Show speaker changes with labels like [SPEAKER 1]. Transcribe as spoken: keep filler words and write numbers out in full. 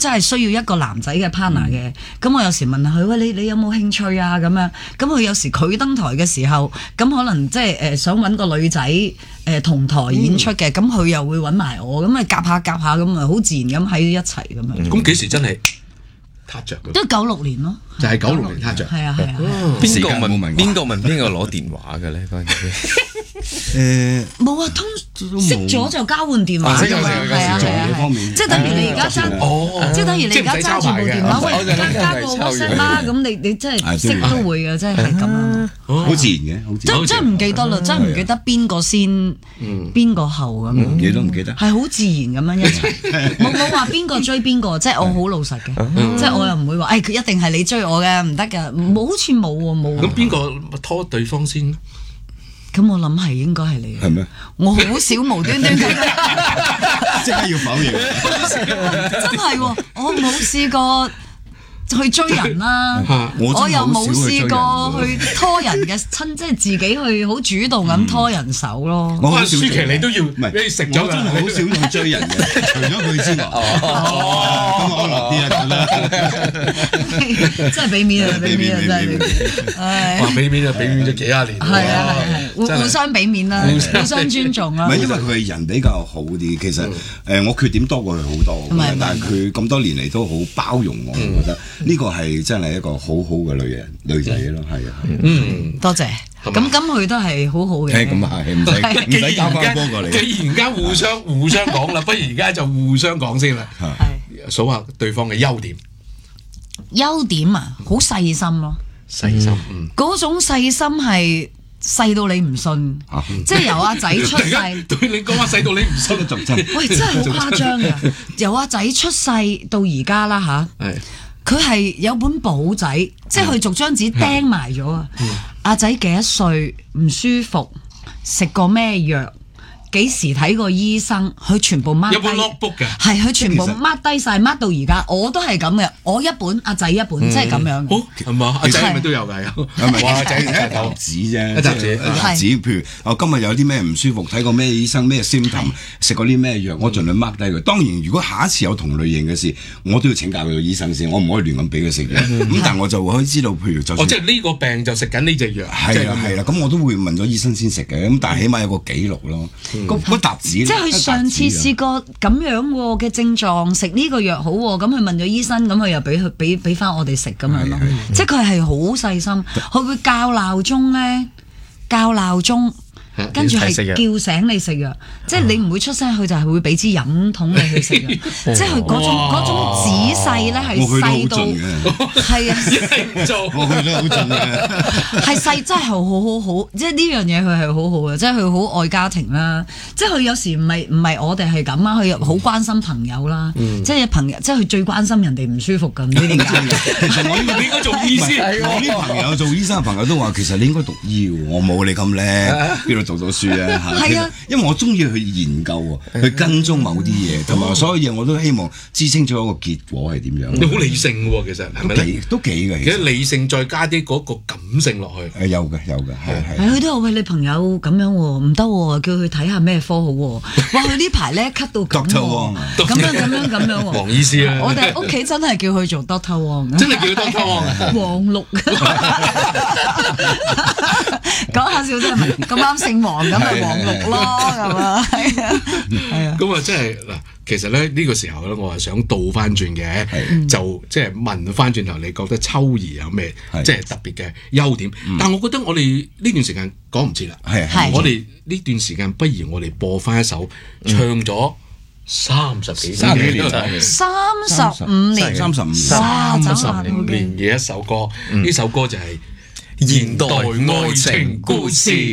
[SPEAKER 1] 真係需要一個男仔嘅 partner 嘅，咁、嗯、我有時問下佢，喂，你你有冇興趣啊咁樣，咁佢有時佢登台嘅時候，咁可能即係誒想揾個女仔誒同台演出嘅，咁佢、嗯、又會揾埋我，咁啊夾下夾下咁啊，好自然咁喺一齊咁樣。
[SPEAKER 2] 咁幾、嗯、時真係撻着？
[SPEAKER 1] 都九六年咯，
[SPEAKER 2] 就係九六年撻着。
[SPEAKER 1] 係啊係啊。
[SPEAKER 3] 邊個問邊個問邊個攞電話嘅咧？嗰陣時
[SPEAKER 1] 誒冇啊，通識咗就交換電話㗎嘛，係啊係啊，即係等於你而家揸，即係等於你而家揸住部電話，喂加加個 WhatsApp 啦，咁你你真係識都會嘅，真係係咁啊，
[SPEAKER 4] 好自然嘅，好自然。
[SPEAKER 1] 真真係唔記得啦，真係唔記得邊個先邊個後咁樣，
[SPEAKER 4] 你都唔記得，
[SPEAKER 1] 係好自然咁樣一齊，冇冇話邊個追邊個，即係我好老實嘅，即係我又唔會話誒佢一定係你追我嘅，唔得㗎，冇好似冇喎冇。
[SPEAKER 2] 咁邊個拖對方先？
[SPEAKER 1] 咁我諗係應該係你，
[SPEAKER 4] 係咩？
[SPEAKER 1] 我好少無端端咁，
[SPEAKER 4] 即刻要否認。
[SPEAKER 1] 真係喎，我冇試過去追人啦，我又冇試過去拖人嘅親，即係自己去好主動咁拖人手咯。
[SPEAKER 2] 我話舒淇你都要，
[SPEAKER 4] 唔係
[SPEAKER 2] 你食咗
[SPEAKER 4] 我真係好少用追人嘅，除咗佢之外。哦，咁安樂啲啊，
[SPEAKER 1] 真係俾面啊，俾面啊，真係。
[SPEAKER 2] 話俾面就俾面咗幾廿年。
[SPEAKER 1] 係啊係係，互互相俾面啦，互相尊重啦。
[SPEAKER 4] 唔係因為佢係人比較好啲，其實誒我缺點多過佢好多，但係佢咁多年嚟都好包容我，我覺得呢個係真係一個好好嘅女人女仔咯，係啊，
[SPEAKER 2] 嗯，
[SPEAKER 1] 多謝。咁咁佢都係好好嘅。
[SPEAKER 4] 咁啊係，唔使唔使交翻波過嚟。
[SPEAKER 2] 既然而家互相互相講啦，不如而家就互相講先啦。係數下對方嘅優點。
[SPEAKER 1] 優點啊，好細心咯。
[SPEAKER 2] 細心，
[SPEAKER 1] 嗰種細心係細到你唔信，即係由阿仔出世。
[SPEAKER 2] 對你講話細到你唔信就真。
[SPEAKER 1] 喂，真係好誇張㗎！由阿仔出世到而家啦吓。係。佢係有本簿仔，即係佢逐張紙釘埋咗啊！阿仔幾多歲？唔舒服，食過咩藥？幾時睇過醫生？佢全部 mark 低。有本 notebook 嘅。係佢全部 mark 低晒 mark 到而家。我都係咁嘅，我一本，阿仔一本，即係咁樣。
[SPEAKER 2] 好係嘛？阿仔係咪都有㗎？有。
[SPEAKER 4] 哇！阿仔一沓紙啫，
[SPEAKER 2] 一沓紙。
[SPEAKER 4] 一沓紙，譬如我今日有啲咩唔舒服，睇過咩醫生，咩 symptom，食過啲咩藥，我盡量 mark 低佢。當然，如果下一次有同類型嘅事，我都要請教佢個醫生先，我唔可以亂咁俾佢食嘅。咁但係我就可以知道，譬如就算
[SPEAKER 2] 哦，即係呢個病就食緊呢隻藥。
[SPEAKER 4] 係啦係啦，咁我都會問咗醫生先食嘅。咁但係起碼有個記錄咯。嗰嗰沓紙，
[SPEAKER 1] 即係佢上次試過咁樣嘅症狀，食呢個藥好喎，咁佢問咗醫生，咁佢又俾佢俾俾翻我哋食咁樣咯。即係佢係好細心，佢會校鬧鐘咧，校鬧鐘。跟住係叫醒你食藥，即係你唔會出聲，佢就係會俾支飲筒你去食藥，即係佢嗰種嗰種仔細咧係細到，係啊，
[SPEAKER 4] 我去得好盡嘅，
[SPEAKER 1] 係細真係好好好，即係呢樣嘢佢係好好嘅，即係佢好愛家庭啦，即係佢有時唔係唔係我哋係咁啊，佢又好關心朋友啦，即係朋友，即係佢最關心人哋唔舒服咁呢啲嘢。
[SPEAKER 4] 其實我應該做醫師，我啲朋友做醫生嘅朋友都話，其實你應該讀醫喎，我冇你咁叻。做到書啊，係啊，因為我中意去研究喎，去跟蹤某啲嘢，同埋所有嘢我都希望知清楚一個結果係點樣。
[SPEAKER 2] 你好理性喎，其實係咪咧？
[SPEAKER 4] 都幾嘅，
[SPEAKER 2] 其實理性再加啲嗰個感性落去。
[SPEAKER 4] 誒有嘅有嘅，係係。
[SPEAKER 1] 佢都話喂，你朋友咁樣喎，唔得喎，叫佢睇下咩科好喎。哇！佢呢排咧咳到咁喎，咁樣咁樣咁樣喎。
[SPEAKER 2] 黃醫師啊，
[SPEAKER 1] 我哋屋企真係叫佢做 Doctor Wong，
[SPEAKER 2] 真係叫佢 Doctor Wong。
[SPEAKER 1] 黃綠，講下笑啫，咁啱姓黃咁咪黃綠咯，咁啊，係啊，係啊。
[SPEAKER 2] 咁啊，即係嗱，其實咧呢個時候咧，我係想倒翻轉嘅，就即係問翻轉頭，你覺得秋兒有咩即係特別嘅優點？但係我覺得我哋呢段時間講唔切啦，
[SPEAKER 1] 係
[SPEAKER 2] 我哋呢段時間不如我哋播翻一首唱咗三十幾
[SPEAKER 4] 三十幾年，
[SPEAKER 1] 三十五年，
[SPEAKER 4] 三十五年，
[SPEAKER 2] 三十五年嘅一首歌，呢首歌就係現代愛情故事。